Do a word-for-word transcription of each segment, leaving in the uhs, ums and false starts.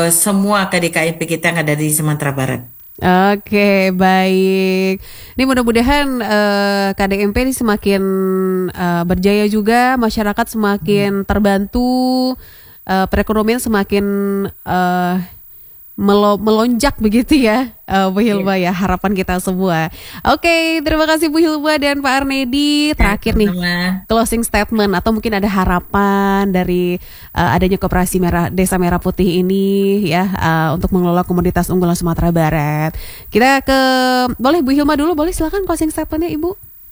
uh, semua K D K M P kita yang ada di Sumatera Barat. Oke, baik. Ini mudah-mudahan uh, K D M P ini semakin uh, berjaya juga, masyarakat semakin terbantu, uh, perekonomian semakin uh, melo- melonjak begitu ya, uh, Bu Hilma ya, harapan kita semua. Oke, terima kasih Bu Hilma dan Pak Arnedi. Terakhir nih, closing statement atau mungkin ada harapan dari uh, adanya Koperasi Merah Desa Merah Putih ini ya, uh, untuk mengelola komoditas unggulan Sumatera Barat. Kita ke, boleh Bu Hilma dulu, boleh silakan closing statementnya Ibu.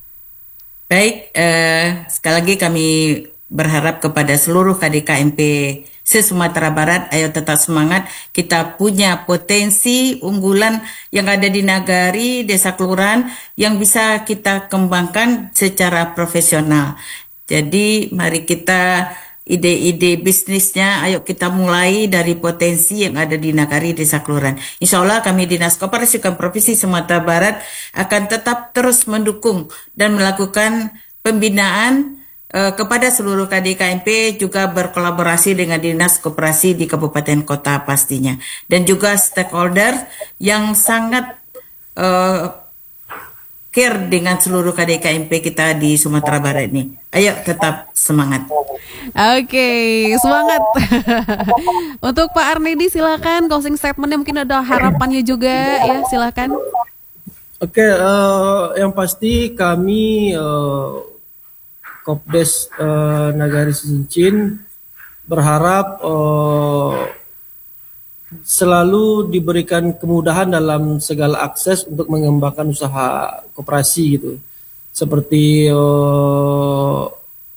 Baik, eh, sekali lagi kami berharap kepada seluruh K D K M P se-Sumatera Barat, ayo tetap semangat. Kita punya potensi unggulan yang ada di nagari, desa kelurahan yang bisa kita kembangkan secara profesional. Jadi mari kita ide-ide bisnisnya, ayo kita mulai dari potensi yang ada di nagari, desa kelurahan. Insya Allah kami Dinas Koperasi Provinsi Sumatera Barat akan tetap terus mendukung dan melakukan pembinaan kepada seluruh K D K M P, juga berkolaborasi dengan Dinas Koperasi di kabupaten kota pastinya, dan juga stakeholder yang sangat uh, care dengan seluruh K D K M P kita di Sumatera Barat ini. Ayo tetap semangat. Oke, semangat. Untuk Pak Arnedi silakan closing statementnya, mungkin ada harapannya juga ya, silakan. Oke, uh, yang pasti kami uh, Kopdes uh, Nagari Cicin berharap uh, selalu diberikan kemudahan dalam segala akses untuk mengembangkan usaha koperasi gitu. Seperti uh,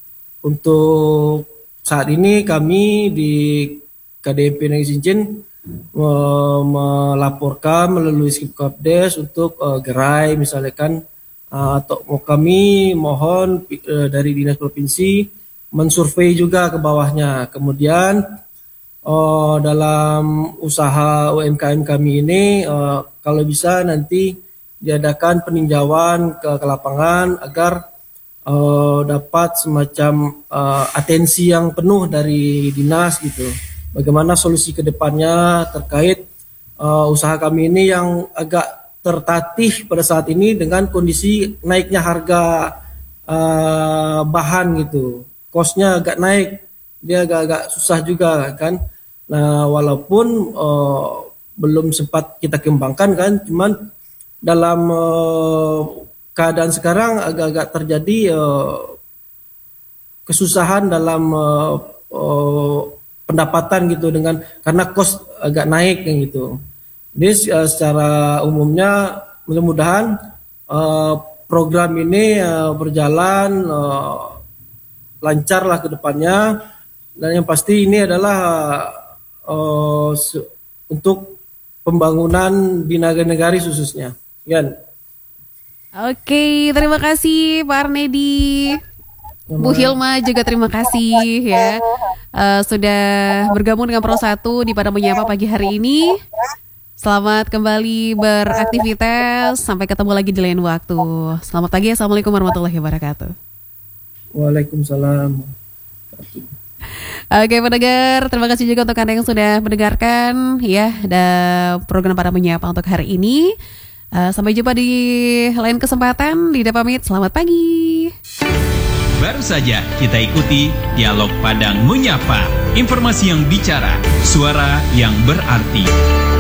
untuk saat ini kami di K D M P Nagari Cicin uh, melaporkan melalui skip Kopdes untuk uh, gerai misalkan. Uh, atau kami mohon uh, dari Dinas Provinsi mensurvei juga ke bawahnya. Kemudian uh, dalam usaha U M K M kami ini uh, kalau bisa nanti diadakan peninjauan ke, ke lapangan agar uh, dapat semacam uh, atensi yang penuh dari dinas gitu. Bagaimana solusi ke depannya terkait uh, usaha kami ini yang agak tertatih pada saat ini dengan kondisi naiknya harga uh, bahan gitu, kosnya agak naik, dia agak-agak susah juga kan. Nah walaupun uh, belum sempat kita kembangkan kan, cuman dalam uh, keadaan sekarang agak-agak terjadi uh, kesusahan dalam uh, uh, pendapatan gitu dengan karena kos agak naik kan gitu. Jadi uh, secara umumnya mudah-mudahan uh, program ini uh, berjalan uh, lancarlah ke depannya, dan yang pasti ini adalah uh, uh, untuk pembangunan di nagari-nagari khususnya. Yan. Oke, terima kasih Pak Arnedi. Bu Hilma juga terima kasih ya uh, sudah bergabung dengan Pro satu di Pada Menyapa pagi hari ini. Selamat kembali beraktivitas. Sampai ketemu lagi di lain waktu. Selamat pagi. Assalamualaikum warahmatullahi wabarakatuh. Waalaikumsalam. Oke pendengar, terima kasih juga untuk Anda yang sudah mendengarkan ya ada program Pada Menyapa untuk hari ini. uh, Sampai jumpa di lain kesempatan. Lida pamit, selamat pagi. Baru saja kita ikuti Dialog Padang Menyapa, informasi yang bicara, suara yang berarti.